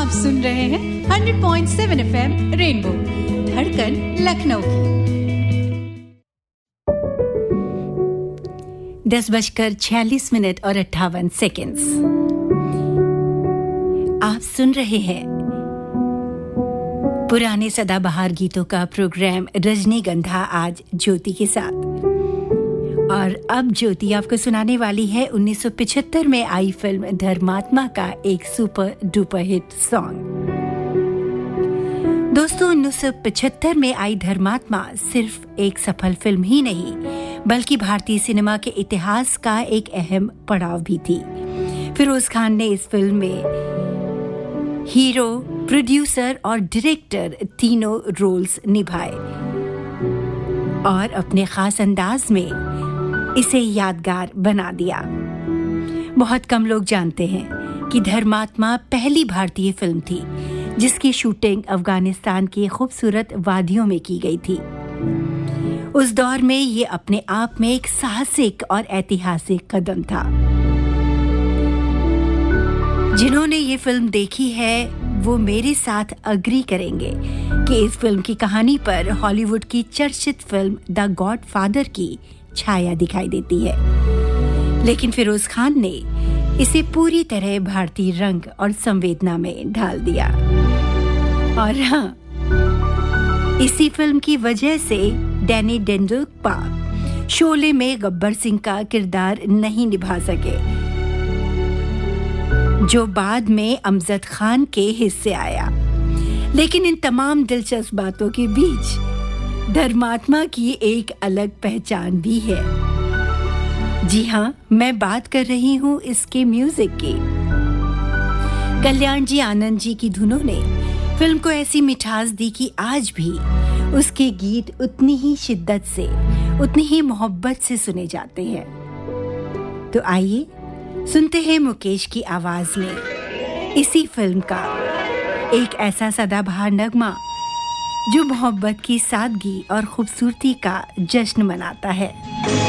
आप सुन रहे हैं 100.7 FM रेनबो धड़कन लखनऊ की। 10:46 और 58 सेकंड्स। आप सुन रहे हैं पुराने सदाबहार गीतों का प्रोग्राम रजनीगंधा आज ज्योति के साथ। और अब ज्योति आपको सुनाने वाली है 1975 में आई फिल्म धर्मात्मा का एक सुपर डुपर हिट सॉन्ग। दोस्तों, 1975 में आई धर्मात्मा सिर्फ एक सफल फिल्म ही नहीं बल्कि भारतीय सिनेमा के इतिहास का एक अहम पड़ाव भी थी। फिरोज खान ने इस फिल्म में हीरो, प्रोड्यूसर और डायरेक्टर तीनों रोल्स निभाए और अपने खास अंदाज में इसे यादगार बना दिया। बहुत कम लोग जानते हैं कि धर्मात्मा पहली भारतीय फिल्म थी जिसकी शूटिंग अफगानिस्तान की खूबसूरत वादियों में की गई थी। उस दौर में ये अपने आप में एक साहसिक और ऐतिहासिक कदम था। जिन्होंने ये फिल्म देखी है वो मेरे साथ अग्री करेंगे कि इस फिल्म की कहानी पर हॉलीवुड की चर्चित फिल्म द गॉडफादर की छाया दिखाई देती है, लेकिन फिरोज खान ने इसे पूरी तरह भारतीय रंग और संवेदना में ढाल दिया। और हाँ, इसी फिल्म की वजह से डैनी डेंजोग्पा शोले में गब्बर सिंह का किरदार नहीं निभा सके, जो बाद में अमजद खान के हिस्से आया। लेकिन इन तमाम दिलचस्प बातों के बीच धर्मात्मा की एक अलग पहचान भी है। जी हाँ, मैं बात कर रही हूँ इसके म्यूजिक की। कल्याण जी आनंद जी की धुनों ने फिल्म को ऐसी मिठास दी कि आज भी उसके गीत उतनी ही शिद्दत से, उतनी ही मोहब्बत से सुने जाते हैं। तो आइए सुनते हैं मुकेश की आवाज में इसी फिल्म का एक ऐसा सदाबहार नगमा जो मोहब्बत की सादगी और खूबसूरती का जश्न मनाता है।